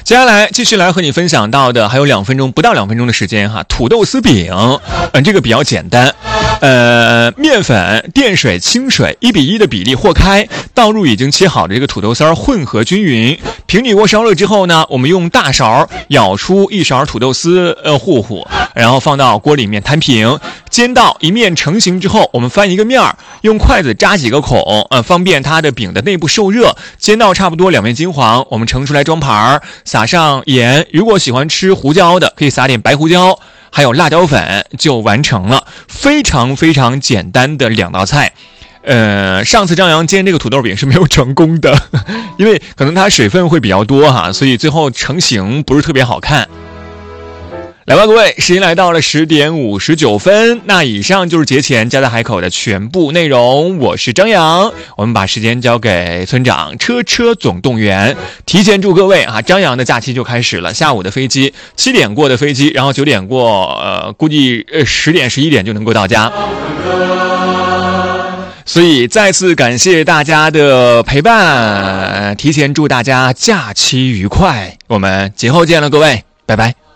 接下来继续来和你分享到的还有不到2分钟的时间哈，土豆丝饼，这个比较简单，面粉、电水、清水1:1的比例和开，倒入已经切好的这个土豆丝儿，混合均匀。平底锅烧热之后呢，我们用大勺舀出1勺土豆丝糊，然后放到锅里面摊平，煎到一面成型之后，我们翻一个面儿，用筷子扎几个孔，方便它的饼的内部受热。煎到差不多2面金黄，我们盛出来装盘，撒上盐，如果喜欢吃胡椒的，可以撒点白胡椒，还有辣椒粉，就完成了。非常非常简单的2道菜。上次张扬煎这个土豆饼是没有成功的，因为可能它水分会比较多哈，所以最后成型不是特别好看。来吧，各位，时间来到了10点59分。那以上就是节前加在海口的全部内容。我是张扬，我们把时间交给村长，车总动员。提前祝各位啊，张扬的假期就开始了。下午的飞机7点过的飞机，然后9点过，估计10点11点就能够到家。所以再次感谢大家的陪伴，提前祝大家假期愉快。我们节后见了，各位，拜拜。